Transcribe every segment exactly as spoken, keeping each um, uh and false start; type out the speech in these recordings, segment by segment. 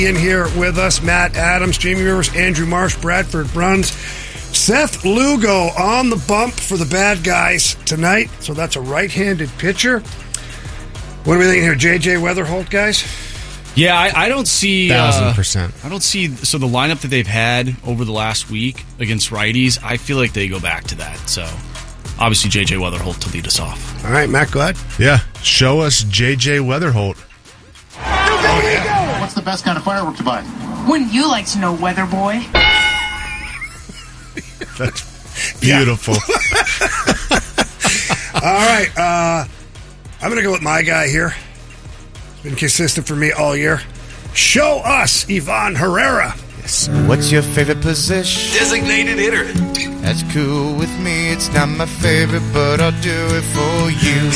In here with us, Matt Adams, Jamie Rivers, Andrew Marsh, Bradford Bruns, Seth Lugo on the bump for the bad guys tonight. So that's a right-handed pitcher. What are we thinking here, J J Weatherholt, guys? Yeah, I, I don't see. Thousand uh, percent. I don't see. So the lineup that they've had over the last week against righties, I feel like they go back to that. So obviously, J J Weatherholt to lead us off. All right, Matt, go ahead. Yeah, show us J J Weatherholt. Oh, yeah. What's the best kind of firework to buy? Wouldn't you like to know, Weather Boy? That's beautiful. All right, uh, I'm going to go with my guy here. It's been consistent for me all year. Show us Ivan Herrera. Yes. What's your favorite position? Designated hitter. That's cool with me. It's not my favorite, but I'll do it for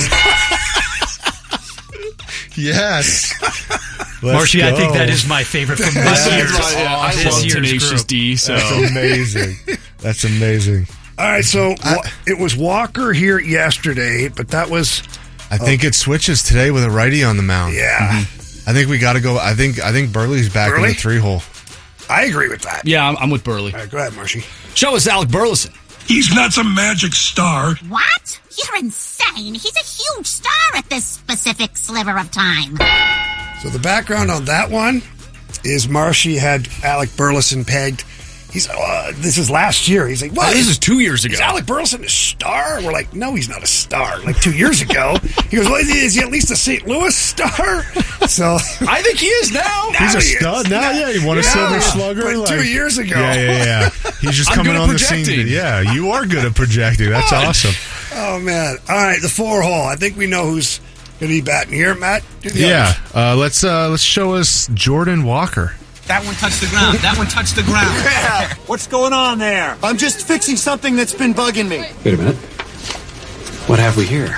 you. Yes. Marshy, I think that is my favorite from this year's, right, yeah. I this love year's Tenacious group. D. So That's amazing. That's amazing. All right, so I- wa- it was Walker here yesterday, but that was... I think it switches today with a righty on the mound. Yeah. I think we got to go. I think I think Burley's back Burley? in the three hole. I agree with that. yeah, I'm, I'm with Burley. All right, go ahead, Marshy. Show us Alec Burleson. He's not some magic star. What? You're insane. He's a huge star at this specific sliver of time. So the background on that one is Marshy had Alec Burleson pegged. He's uh, this is last year. He's like, what? Oh, this is two years ago. Is Alec Burleson a star? We're like, no, he's not a star. Like two years ago, he goes, well, is he at least a Saint Louis star? So I think he is now. Now He's a he is. stud now. Yeah, he won a Yeah. Silver Slugger But like two years ago. Yeah, yeah, yeah. He's just I'm coming good at on the scene. projecting. Yeah, you are good at projecting. That's Come on. awesome. Oh man! All right, the four hole. I think we know who's going to be batting here, Matt. Do the Yeah, others. uh, let's uh, let's show us Jordan Walker. That one touched the ground. That one touched the ground. Yeah. What's going on there? I'm just fixing something that's been bugging me. Wait a minute. What have we here?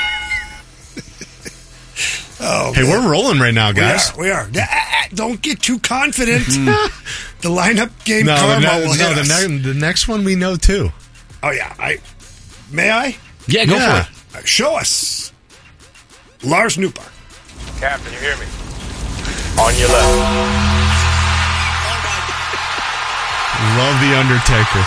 Oh, Hey, man. we're rolling right now, We guys. are. We are. Ah, ah, Don't get too confident. The lineup game No, the, karma ne- will no hit the, us. ne- the next one we know too. Oh yeah. I may I Yeah, go Yeah. for it. Uh, show us Lars Newbar. Captain, you hear me? On your left. Love the Undertaker.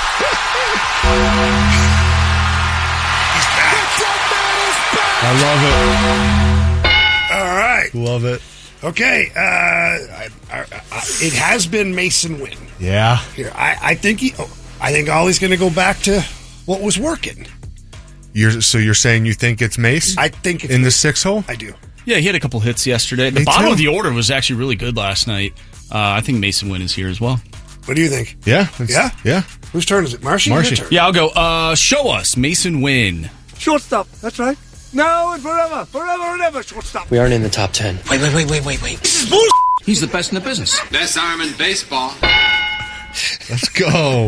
I All right. love it. Love it. Okay. Uh, I, I, I, it has been Mason Wynn Yeah. here. I, I think he. Oh, I think Ollie's going to go back to what was working. You're so you're saying you think it's Mace I think it's in the Mason. six hole? I do. Yeah, he had a couple hits yesterday. The Me bottom too. of the order was actually really good last night. Uh, I think Mason Wynn is here as well. What do you think? Yeah. it's- Yeah? Yeah. Whose turn is it? Marshy? Marshy. Your turn. Yeah, I'll go. Uh, show us Mason Wynn. Shortstop. That's right. Now and forever. Forever and ever. Shortstop. We aren't in the top ten. Wait, wait, wait, wait, wait, wait. He's the best in the business. Best arm in baseball. Let's go.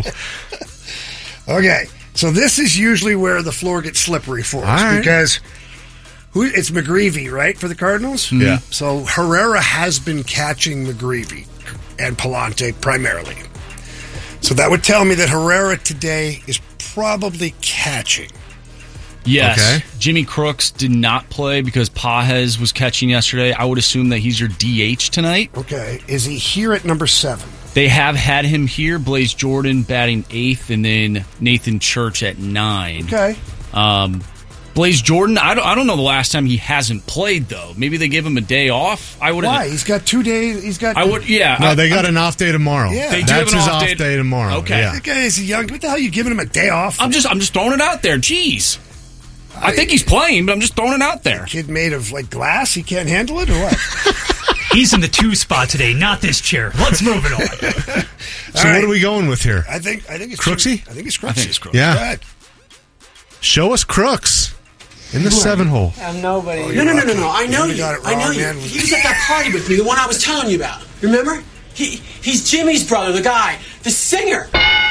Okay. So this is usually where the floor gets slippery for us All right. because who, it's McGreevy, right, for the Cardinals? Yeah. So Herrera has been catching McGreevy and Palante primarily. So that would tell me that Herrera today is probably catching. Yes. Okay. Jimmy Crooks did not play because Pajes was catching yesterday. I would assume that he's your D H tonight. Okay. Is he here at number seven? They have had him here. Blaze Jordan batting eighth, and then Nathan Church at nine. Okay. Um, Blaze Jordan, I don't, I don't know the last time he hasn't played though. Maybe they gave him a day off. I would. Why? He's got two days. He's got. I would. Yeah. No, I, they got I'm, an off day tomorrow. Yeah. They do That's have an his off off day- day tomorrow. Okay. Yeah. That guy is young. What the hell are you giving him a day off? I'm just. I'm just throwing it out there. Jeez. I, I think he's playing, but I'm just throwing it out there. Kid made of like glass. He can't handle it, or what? He's in the two spot today, not this chair. Let's move it on. So right. what are we going with here? I think. I think it's Crooksy? I think it's Crooksy. I think it's Crooksy. Yeah. Go ahead. Show us Crooks in the seven hole. I'm nobody. Oh, No, you're no, no, no, lucky. no. I know You you. got it I know wrong, you. man. He was at that party with me, the one I was telling you about. Remember? He he's Jimmy's brother, the guy, the singer.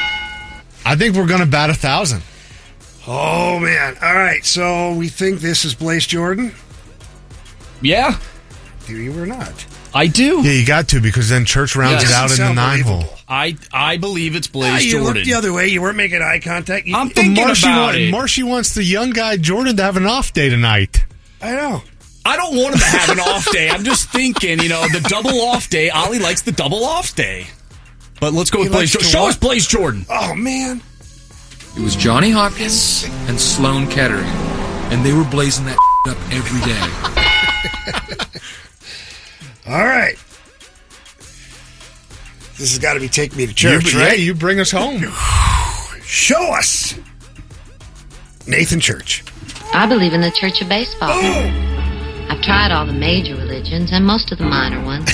I think we're going to bat a thousand. Oh man! All right, so we think this is Blaze Jordan. Yeah, Do you or not? I do. Yeah, you got to because then Church rounds Yes. it out in the Sound nine hole. believable. I I believe it's Ah, Blaze you Jordan. looked the other way. You weren't making eye contact. You, I'm But thinking Marshy, about want, it. Marshy wants the young guy Jordan to have an off day tonight. I know. I don't want him to have an off day. I'm just thinking, you know, the double off day. Ollie likes the double off day. But let's go He with Blaze likes Jordan. to Show what? us Blaze Jordan. Oh, man. It was Johnny Hopkins and Sloan Kettering, and they were blazing that up every day. All right. This has got to be Take Me to Church, you, right? Yeah, you bring us home. Show us Nathan Church. I believe in the Church of Baseball. I've tried all the major religions and most of the minor ones.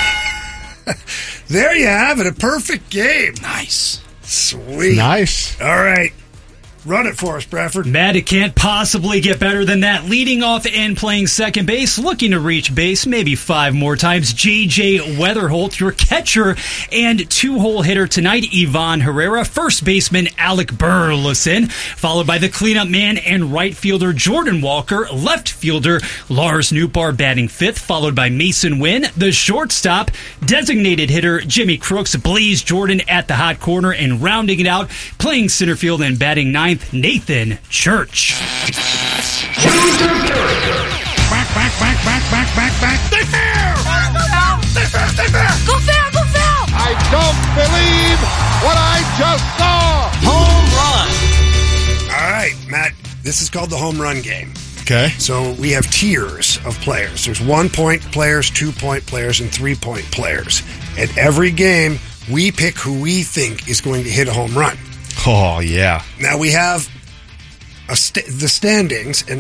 There you have it. A perfect game. Nice. Sweet. Nice. All right. Run it for us, Bradford. Matt, it can't possibly get better than that. Leading off and playing second base, looking to reach base maybe five more times. J J Weatherholt, your catcher and two-hole hitter tonight, Ivan Herrera. First baseman, Alec Burleson, followed by the cleanup man and right fielder, Jordan Walker. Left fielder, Lars Nootbaar batting fifth, followed by Mason Wynn. The shortstop, designated hitter, Jimmy Crooks. Blaze Jordan at the hot corner, and rounding it out, playing center field and batting ninth, Nathan Church. Back, back, back, back, back, back, back. They're fair! They're fair, they're fair! Go fair, go fair! I don't believe what I just saw! Home run! All right, Matt, this is called the home run game. Okay. So we have tiers of players. There's one-point players, two-point players, and three-point players. At every game, we pick who we think is going to hit a home run. Oh, yeah. Now we have a st- the standings, and